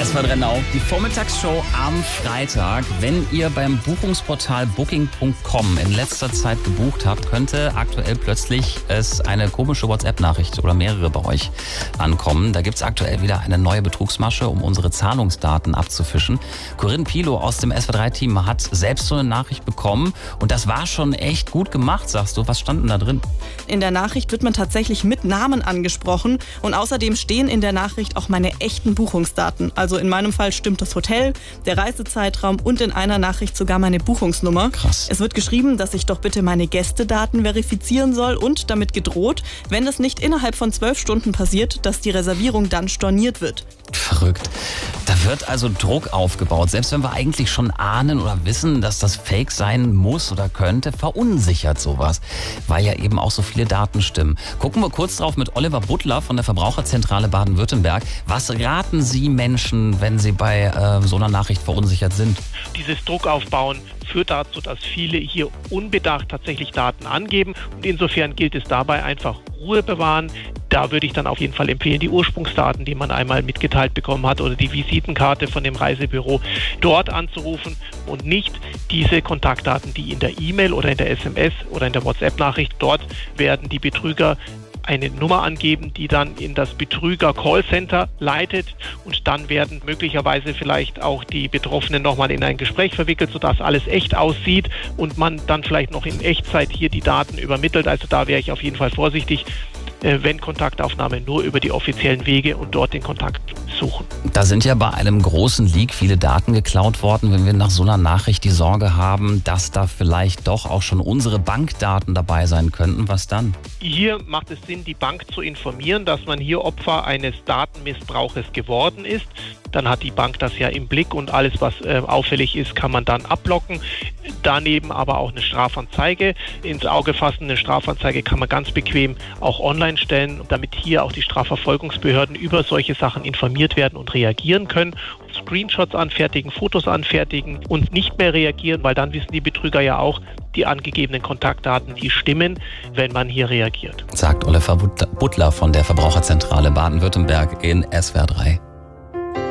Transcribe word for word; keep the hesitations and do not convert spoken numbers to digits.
S W R drei Now, die Vormittagsshow am Freitag. Wenn ihr beim Buchungsportal booking punkt com in letzter Zeit gebucht habt, könnte aktuell plötzlich es eine komische WhatsApp-Nachricht oder mehrere bei euch ankommen. Da gibt's aktuell wieder eine neue Betrugsmasche, um unsere Zahlungsdaten abzufischen. Corinne Pilo aus dem S W R drei Team hat selbst so eine Nachricht bekommen und das war schon echt gut gemacht, sagst du. Was stand denn da drin? In der Nachricht wird man tatsächlich mit Namen angesprochen und außerdem stehen in der Nachricht auch meine echten Buchungsdaten. Also in meinem Fall stimmt das Hotel, der Reisezeitraum und in einer Nachricht sogar meine Buchungsnummer. Krass. Es wird geschrieben, dass ich doch bitte meine Gästedaten verifizieren soll und damit gedroht, wenn es nicht innerhalb von zwölf Stunden passiert, dass die Reservierung dann storniert wird. Verrückt. Da wird also Druck aufgebaut. Selbst wenn wir eigentlich schon ahnen oder wissen, dass das Fake sein muss oder könnte, verunsichert sowas, weil ja eben auch so viele Daten stimmen. Gucken wir kurz drauf mit Oliver Butler von der Verbraucherzentrale Baden-Württemberg. Was raten Sie Menschen, wenn sie bei äh, so einer Nachricht verunsichert sind? Dieses Druckaufbauen führt dazu, dass viele hier unbedacht tatsächlich Daten angeben. Und insofern gilt es dabei einfach Ruhe bewahren. Da würde ich dann auf jeden Fall empfehlen, die Ursprungsdaten, die man einmal mitgeteilt bekommen hat oder die Visitenkarte von dem Reisebüro dort anzurufen und nicht diese Kontaktdaten, die in der E-Mail oder in der S M S oder in der WhatsApp-Nachricht, dort werden die Betrüger eine Nummer angeben, die dann in das Betrüger-Callcenter leitet und dann werden möglicherweise vielleicht auch die Betroffenen nochmal in ein Gespräch verwickelt, sodass alles echt aussieht und man dann vielleicht noch in Echtzeit hier die Daten übermittelt. Also da wäre ich auf jeden Fall vorsichtig, wenn Kontaktaufnahme nur über die offiziellen Wege und dort den Kontakt suchen. Da sind ja bei einem großen Leak viele Daten geklaut worden. Wenn wir nach so einer Nachricht die Sorge haben, dass da vielleicht doch auch schon unsere Bankdaten dabei sein könnten, was dann? Hier macht es Sinn, die Bank zu informieren, dass man hier Opfer eines Datenmissbrauches geworden ist. Dann hat die Bank das ja im Blick und alles, was äh, auffällig ist, kann man dann abblocken. Daneben aber auch eine Strafanzeige ins Auge fassen. Eine Strafanzeige kann man ganz bequem auch online stellen, damit hier auch die Strafverfolgungsbehörden über solche Sachen informiert werden und reagieren können. Screenshots anfertigen, Fotos anfertigen und nicht mehr reagieren, weil dann wissen die Betrüger ja auch, die angegebenen Kontaktdaten, die stimmen, wenn man hier reagiert. Sagt Oliver Butler von der Verbraucherzentrale Baden-Württemberg in S W R drei.